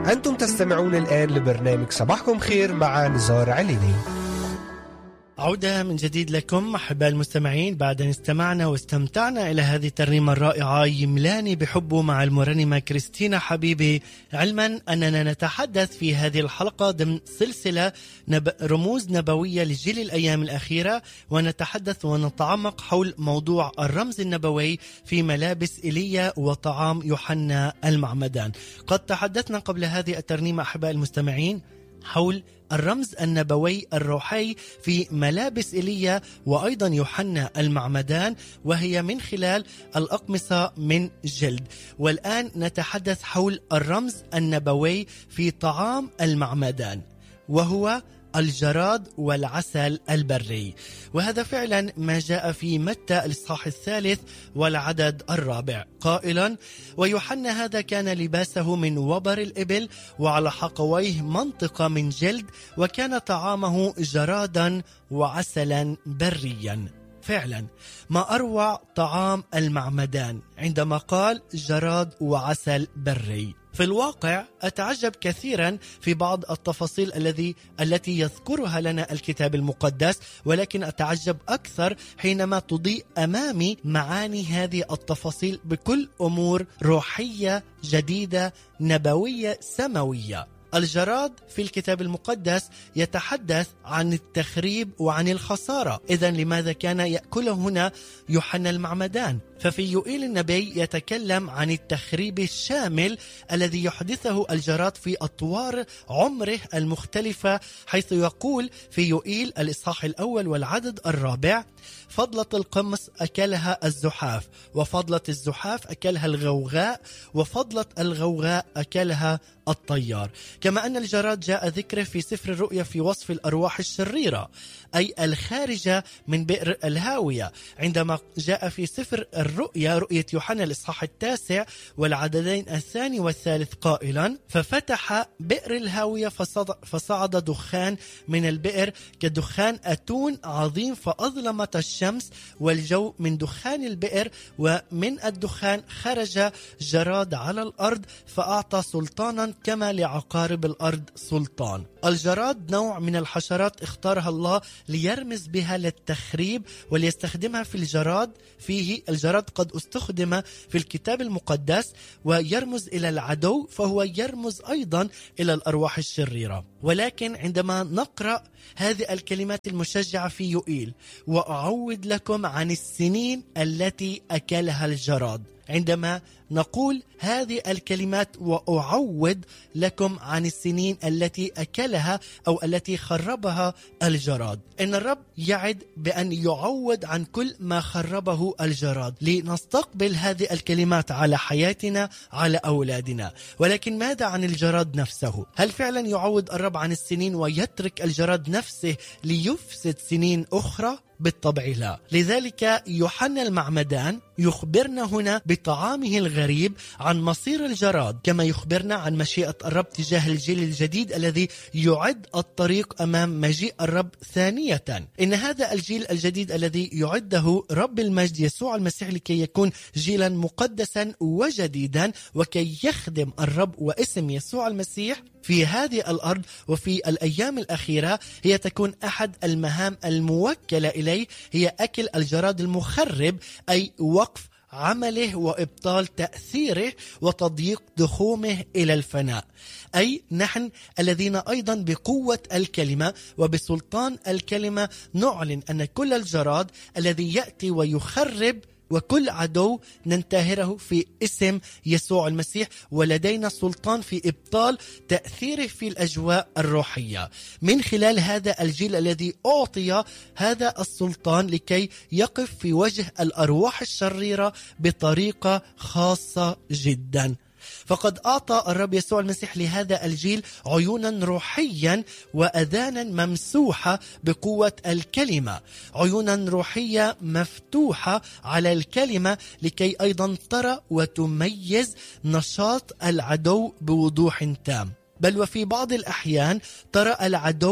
أنتم تستمعون الآن لبرنامج صباحكم خير مع نزار عليني. عودة من جديد لكم أحباء المستمعين بعد أن استمعنا واستمتعنا إلى هذه الترنيمة الرائعة يملاني بحبه مع المرنمة كريستينا حبيبي، علما أننا نتحدث في هذه الحلقة ضمن سلسلة رموز نبوية لجيل الأيام الأخيرة، ونتحدث ونتعمق حول موضوع الرمز النبوي في ملابس إيليا وطعام يوحنا المعمدان. قد تحدثنا قبل هذه الترنيمة أحباء المستمعين حول الرمز النبوي الروحي في ملابس إيليا وأيضا يوحنا المعمدان، وهي من خلال الأقمصة من جلد. والآن نتحدث حول الرمز النبوي في طعام المعمدان، وهو الجراد والعسل البري. وهذا فعلا ما جاء في متى الإصحاح 3 والعدد 4 قائلا: ويوحنا هذا كان لباسه من وبر الإبل وعلى حقويه منطقة من جلد، وكان طعامه جرادا وعسلا بريا. فعلا ما أروع طعام المعمدان عندما قال جراد وعسل بري. في الواقع أتعجب كثيرا في بعض التفاصيل التي يذكرها لنا الكتاب المقدس، ولكن أتعجب أكثر حينما تضيء أمامي معاني هذه التفاصيل بكل أمور روحية جديدة نبوية سماوية. الجراد في الكتاب المقدس يتحدث عن التخريب وعن الخسارة، إذن لماذا كان يأكله هنا يوحنا المعمدان؟ ففي يوئيل النبي يتكلم عن التخريب الشامل الذي يحدثه الجراد في أطوار عمره المختلفة، حيث يقول في يوئيل الإصحاح 1 والعدد 4: فضلة القمص أكلها الزحاف، وفضلة الزحاف أكلها الغوغاء، وفضلة الغوغاء أكلها الطيار. كما أن الجراد جاء ذكره في سفر الرؤيا في وصف الأرواح الشريرة، أي الخارجة من بئر الهاوية، عندما جاء في سفر الرؤيا رؤية يوحنا الإصحاح 9 والعددين 2 والثالث قائلا: ففتح بئر الهاوية فصعد دخان من البئر كدخان أتون عظيم، فأظلمت الشمس والجو من دخان البئر، ومن الدخان خرج جراد على الأرض فأعطى سلطانا كما لعقارب الأرض سلطان. الجراد نوع من الحشرات اختارها الله ليرمز بها للتخريب وليستخدمها في الجراد. فيه الجراد قد استخدم في الكتاب المقدس ويرمز إلى العدو، فهو يرمز أيضا إلى الأرواح الشريرة. ولكن عندما نقرأ هذه الكلمات المشجعة في يوئيل: وأعود لكم عن السنين التي أكلها الجراد، عندما نقول هذه الكلمات وأعود لكم عن السنين التي أكلها أو التي خربها الجراد، إن الرب يعد بأن يعوض عن كل ما خربه الجراد، لنستقبل هذه الكلمات على حياتنا على أولادنا. ولكن ماذا عن الجراد نفسه؟ هل فعلا يعوض الرب عن السنين ويترك الجراد نفسه ليفسد سنين أخرى؟ بالطبع لا. لذلك يوحنا المعمدان يخبرنا هنا بطعامه الغريب عن مصير الجراد، كما يخبرنا عن مشيئة الرب تجاه الجيل الجديد الذي يعد الطريق أمام مجيء الرب ثانية. إن هذا الجيل الجديد الذي يعده رب المجد يسوع المسيح لكي يكون جيلا مقدسا وجديدا وكي يخدم الرب واسم يسوع المسيح في هذه الأرض وفي الأيام الأخيرة، هي تكون أحد المهام الموكلة إليه هي أكل الجراد المخرب، أي وقف عمله وإبطال تأثيره وتضييق دخومه إلى الفناء. أي نحن الذين أيضا بقوة الكلمة وبسلطان الكلمة نعلن أن كل الجراد الذي يأتي ويخرب وكل عدو ننتهره في اسم يسوع المسيح، ولدينا سلطان في إبطال تأثيره في الأجواء الروحية من خلال هذا الجيل الذي أعطي هذا السلطان لكي يقف في وجه الأرواح الشريرة بطريقة خاصة جدا. فقد أعطى الرب يسوع المسيح لهذا الجيل عيونا روحيا وأذانا ممسوحة بقوة الكلمة، عيونا روحية مفتوحة على الكلمة لكي أيضا ترى وتميز نشاط العدو بوضوح تام. بل وفي بعض الأحيان ترى العدو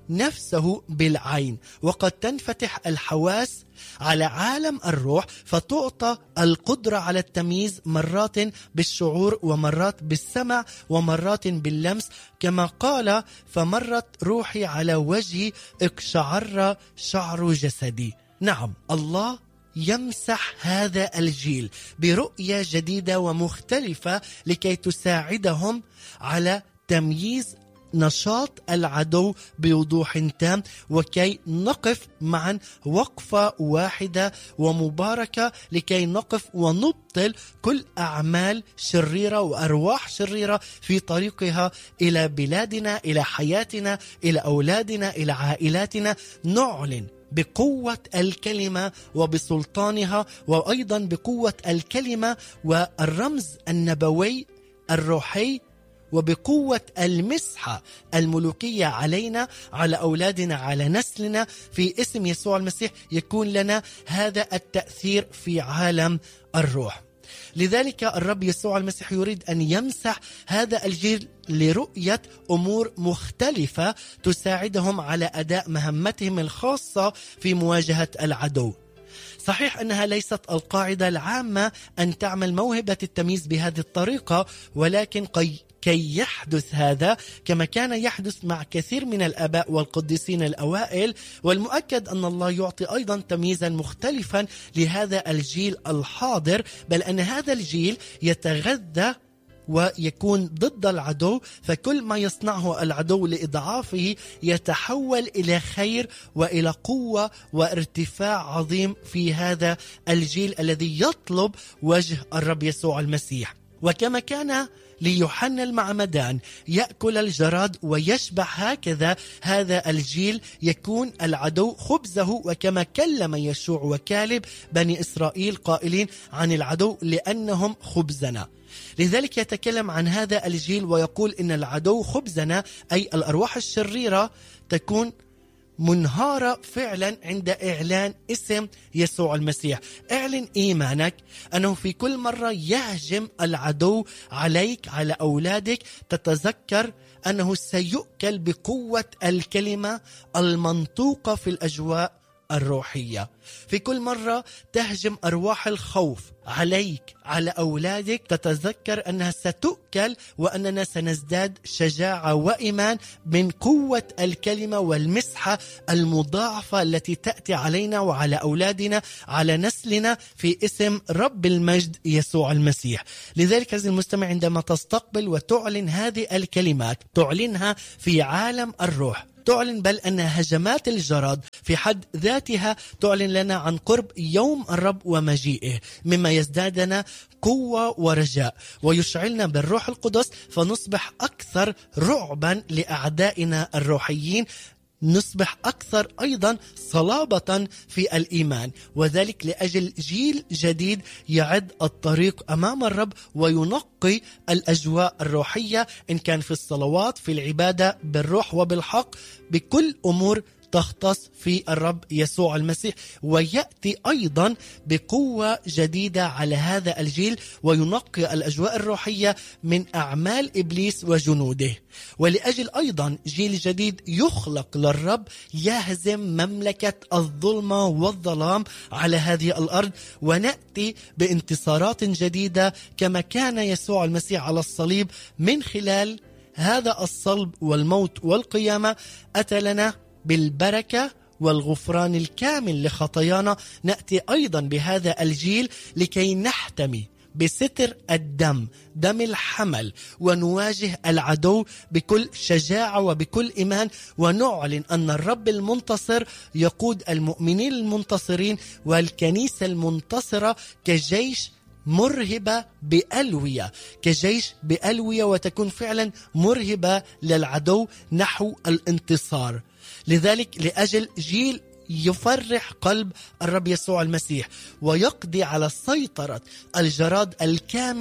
نفسه بالعين، وقد تنفتح الحواس على عالم الروح فتعطى القدرة على التمييز، مرات بالشعور ومرات بالسمع ومرات باللمس، كما قال: فمرت روحي على وجهي اقشعر شعر جسدي. نعم، الله يمسح هذا الجيل برؤية جديدة ومختلفة لكي تساعدهم على تمييز نشاط العدو بوضوح تام، وكي نقف معا وقفة واحدة ومباركة لكي نقف ونبطل كل أعمال شريرة وأرواح شريرة في طريقها إلى بلادنا، إلى حياتنا، إلى أولادنا، إلى عائلاتنا. نعلن بقوة الكلمة وبسلطانها، وأيضا بقوة الكلمة والرمز النبوي الروحي، وبقوة المسحة الملوكية علينا، على أولادنا، على نسلنا، في اسم يسوع المسيح يكون لنا هذا التأثير في عالم الروح. لذلك الرب يسوع المسيح يريد أن يمسح هذا الجيل لرؤية أمور مختلفة تساعدهم على أداء مهمتهم الخاصة في مواجهة العدو. صحيح أنها ليست القاعدة العامة أن تعمل موهبة التمييز بهذه الطريقة، ولكن كي يحدث هذا كما كان يحدث مع كثير من الآباء والقديسين الأوائل، والمؤكد أن الله يعطي أيضا تمييزا مختلفا لهذا الجيل الحاضر، بل أن هذا الجيل يتغذى ويكون ضد العدو، فكل ما يصنعه العدو لإضعافه يتحول إلى خير وإلى قوة وارتفاع عظيم في هذا الجيل الذي يطلب وجه الرب يسوع المسيح. وكما كان ليوحنا المعمدان يأكل الجراد ويشبع، هكذا هذا الجيل يكون العدو خبزه. وكما كلم يشوع وكالب بني إسرائيل قائلين عن العدو لأنهم خبزنا، لذلك يتكلم عن هذا الجيل ويقول إن العدو خبزنا، أي الأرواح الشريرة تكون منهارة فعلا عند إعلان اسم يسوع المسيح. اعلن إيمانك أنه في كل مرة يهجم العدو عليك، على أولادك، تتذكر أنه سيؤكل بقوة الكلمة المنطوقة في الأجواء الروحية. في كل مرة تهجم أرواح الخوف عليك، على أولادك، تتذكر أنها ستؤكل، وأننا سنزداد شجاعة وإيمان من قوة الكلمة والمسحة المضاعفة التي تأتي علينا وعلى أولادنا، على نسلنا، في اسم رب المجد يسوع المسيح. لذلك عزيزي المستمع، عندما تستقبل وتعلن هذه الكلمات، تعلنها في عالم الروح، تعلن بل أن هجمات الجراد في حد ذاتها تعلن لنا عن قرب يوم الرب ومجيئه، مما يزدادنا قوة ورجاء ويشعلنا بالروح القدس، فنصبح أكثر رعبا لأعدائنا الروحيين، نصبح أكثر أيضا صلابة في الإيمان، وذلك لأجل جيل جديد يعد الطريق أمام الرب وينقي الأجواء الروحية، إن كان في الصلوات، في العبادة بالروح وبالحق، بكل أمور تختص في الرب يسوع المسيح. ويأتي أيضا بقوة جديدة على هذا الجيل وينقي الأجواء الروحية من أعمال إبليس وجنوده. ولأجل أيضا جيل جديد يخلق للرب يهزم مملكة الظلمة والظلام على هذه الأرض، ونأتي بانتصارات جديدة كما كان يسوع المسيح على الصليب. من خلال هذا الصلب والموت والقيامة أتى لنا بالبركة والغفران الكامل لخطايانا. نأتي أيضا بهذا الجيل لكي نحتمي بستر الدم، دم الحمل، ونواجه العدو بكل شجاعة وبكل إيمان، ونعلن أن الرب المنتصر يقود المؤمنين المنتصرين والكنيسة المنتصرة كجيش مرهبة بألوية، كجيش بألوية، وتكون فعلا مرهبة للعدو نحو الانتصار. لذلك لأجل جيل يفرح قلب الرب يسوع المسيح ويقضي على سيطرة الجراد الكامل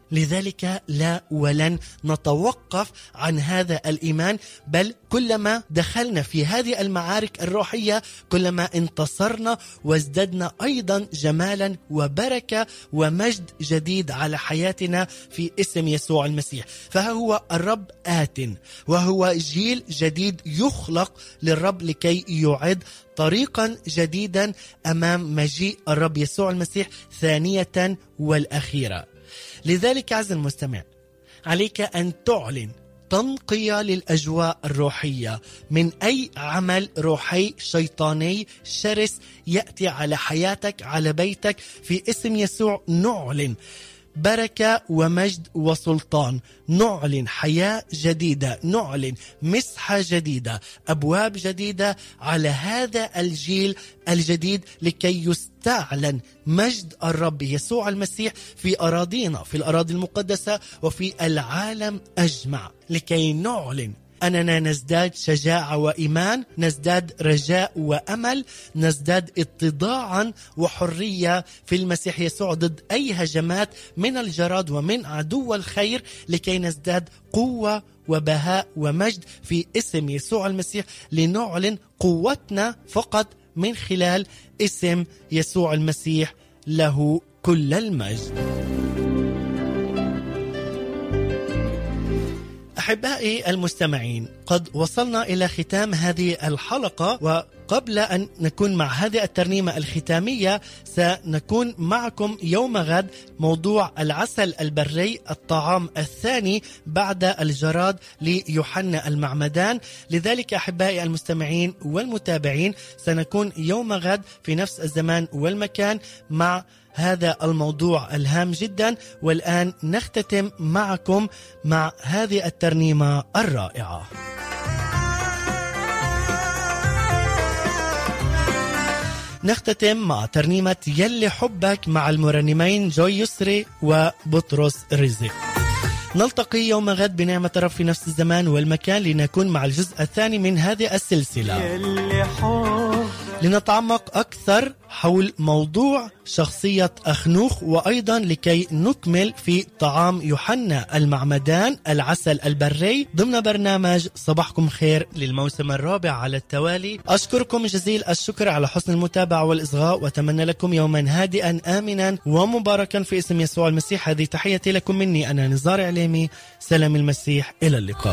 لذلك لا ولن نتوقف عن هذا الإيمان، بل كلما دخلنا في هذه المعارك الروحية كلما انتصرنا وازددنا أيضا جمالا وبركة ومجد جديد على حياتنا في اسم يسوع المسيح. فهو الرب آت، وهو جيل جديد يخلق للرب لكي يعد طريقا جديدا أمام مجيء الرب يسوع المسيح ثانية والأخيرة. لذلك عز المستمع، عليك أن تعلن تنقية للأجواء الروحية من أي عمل روحي شيطاني شرس يأتي على حياتك، على بيتك. في اسم يسوع نعلن بركة ومجد وسلطان، نعلن حياة جديدة، نعلن مسحة جديدة، أبواب جديدة على هذا الجيل الجديد لكي يستعلن مجد الرب يسوع المسيح في أراضينا، في الأراضي المقدسة وفي العالم أجمع، لكي نعلن أننا نزداد شجاعة وإيمان، نزداد رجاء وأمل، نزداد اتضاعا وحرية في المسيح يسوع ضد أي هجمات من الجراد ومن عدو الخير، لكي نزداد قوة وبهاء ومجد في اسم يسوع المسيح، لنعلن قوتنا فقط من خلال اسم يسوع المسيح، له كل المجد. أحبائي المستمعين، قد وصلنا إلى ختام هذه الحلقة، وقبل أن نكون مع هذه الترنيمة الختامية سنكون معكم يوم غد موضوع العسل البري، الطعام الثاني بعد الجراد ليوحنا المعمدان. لذلك أحبائي المستمعين والمتابعين سنكون يوم غد في نفس الزمان والمكان مع هذا الموضوع الهام جدا. والآن نختتم معكم مع هذه الترنيمة الرائعة. نختتم مع ترنيمة يلي حبك مع المرنمين جوي يسري وبطرس رزق. نلتقي يوم غد بنعمة رب في نفس الزمان والمكان لنكون مع الجزء الثاني من هذه السلسلة، لنتعمق أكثر حول موضوع شخصية أخنوخ، وأيضا لكي نكمل في طعام يوحنا المعمدان العسل البري ضمن برنامج صباحكم خير للموسم الرابع على التوالي. أشكركم جزيل الشكر على حسن المتابعة والإصغاء، وأتمنى لكم يوما هادئا آمنا ومباركا في اسم يسوع المسيح. هذه تحياتي لكم مني أنا نزار عليمي. سلام المسيح، إلى اللقاء.